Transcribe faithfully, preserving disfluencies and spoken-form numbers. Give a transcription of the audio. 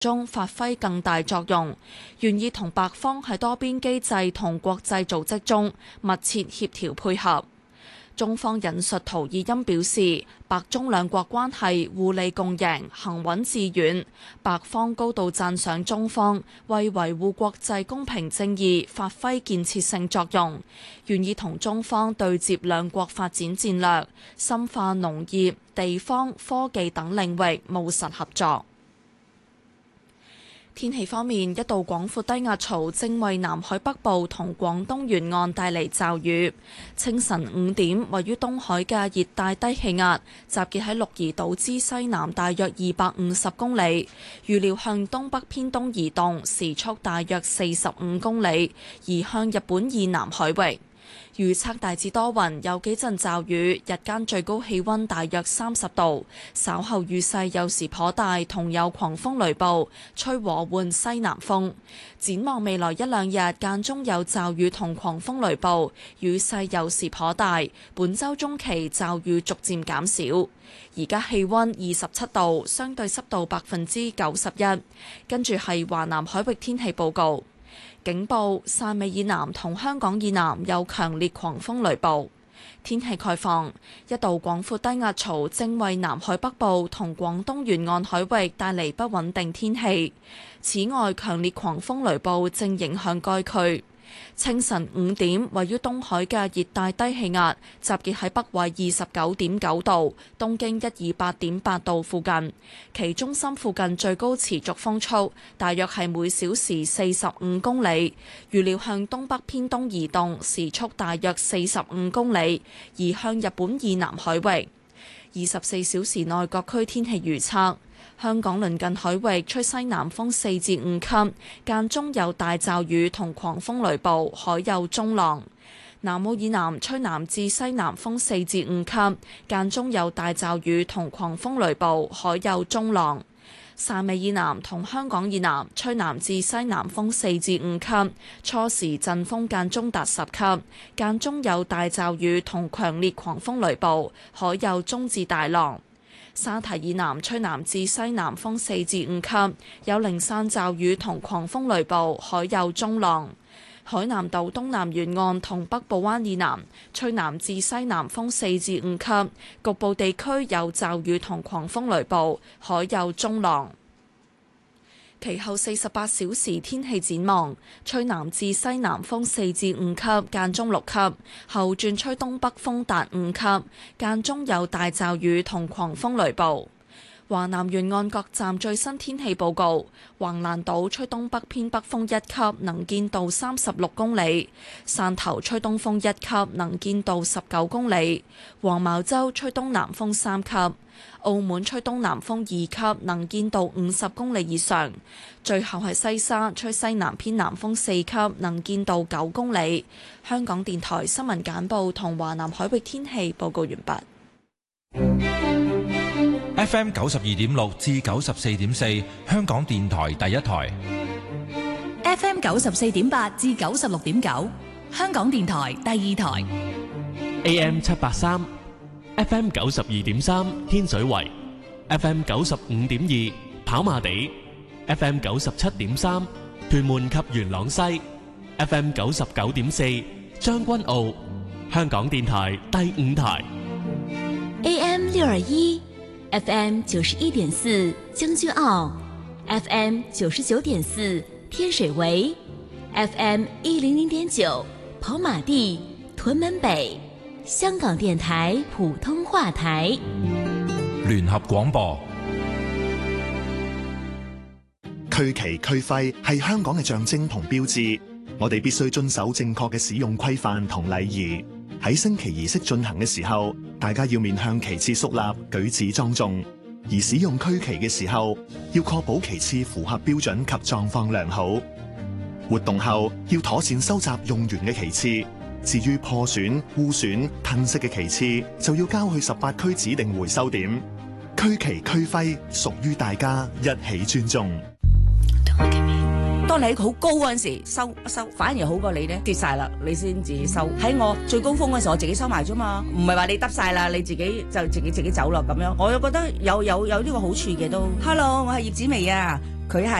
中發揮更大作用，願意同白方喺多邊機制同國際組織中密切協調配合。中方引述涂爾欽表示，白中兩國關係互利共贏，行穩致遠。白方高度讚賞中方為維護國際公平正義發揮建設性作用，願意同中方對接兩國發展戰略，深化農業、地方、科技等領域務實合作。天氣方面，一道廣闊低壓槽正為南海北部同廣東沿岸帶嚟驟雨。清晨五點，位於東海嘅熱帶低氣壓集結喺鹿兒島之西南大約二百五十公里，預料向東北偏東移動，時速大約四十五公里，移向日本以南海域。預測大致多雲，有幾陣驟雨，日間最高氣溫大約三十度，稍後雨勢有時頗大，同有狂風雷暴，吹和緩西南風。展望未來一兩日，間中有驟雨同狂風雷暴，雨勢有時頗大。本週中期驟雨逐漸減少。而家氣溫二十七度，相對濕度百分之九十一。跟住係華南海域天氣報告。警報：汕尾以南同香港以南有強烈狂風雷暴。天氣概況：一道廣闊低壓槽正為南海北部同廣東沿岸海域帶嚟不穩定天氣。此外，強烈狂風雷暴正影響該區。清晨五點，位於東海嘅熱帶低氣壓集結喺北緯二十九點九度、東經一二八點八度附近，其中心附近最高持續風速大約係每小時四十五公里，預料向東北偏東移動，時速大約四十五公里，移向日本以南海域。二十四小時內各區天氣預測。香港鄰近海域吹西南風四至五級，間中有大驟雨同狂風雷暴，海有中浪。南澳以南吹南至西南風四至五級，間中有大驟雨同狂風雷暴，海有中浪。汕尾以南同香港以南吹南至西南風四至五級，初時陣風間中達十級，間中有大驟雨同強烈狂風雷暴，海有中至大浪。沙堤以南吹南至西南風四至五級，有零散驟雨同狂風雷暴，海有中浪。海南島東南沿岸同北部灣以南吹南至西南風四至五級，局部地區有驟雨同狂風雷暴，海有中浪。其後四十八小時天氣展望，吹南至西南風四至五級，間中六級，後轉吹東北風達五級，間中有大驟雨同狂風雷暴。華南沿岸各站最新天氣報告：橫瀾島吹東北偏北風一級，能見度三十六公里；汕頭吹東風一級，能見度十九公里；黃茅洲吹東南風三級；澳門吹東南風二級，能見度五十公里以上。最後係西沙吹西南偏南風四級，能見度九公里。香港電台新聞簡報同華南海域天氣報告完畢。 F M 九十二點六至九十四點四，香港電台第一台。 F M 九十四點八至九十六點九，香港電台第二台。 A M 七八三，F M 九十二點三，天水圍；F M 九十五點二，跑馬地；F M 九十七點三，屯門及元朗西；F M 九十九點四，將軍澳。香港電台第五台。 A M 六二一。F M 九十一點四將軍澳 ，F M 九十九點四天水圍 ，F M 一零零點九跑馬地屯門北，香港電台普通話台。 聯合廣播。 區旗區徽係香港嘅象徵同標誌，我哋必須遵守正確嘅使用規範同禮儀。喺升旗儀式進行嘅時候，大家要面向旗幟肅立，舉止莊重；而使用區旗嘅時候，要確保旗幟符合標準及狀況良好。活動後要妥善收集用完嘅旗幟，至於破損、污損、褪色嘅旗幟，就要交去十八區指定回收點。區旗區徽屬於大家，一起尊重。 當你喺好高嗰陣時收一收，反而好過你咧跌晒啦，你先自己收。喺我最高峰嗰陣時，我自己收埋啫嘛，唔係話你得晒啦，你自己就自己自己走啦咁樣。我又覺得有有有呢個好處嘅都。Hello， 我係葉子薇啊。 佢係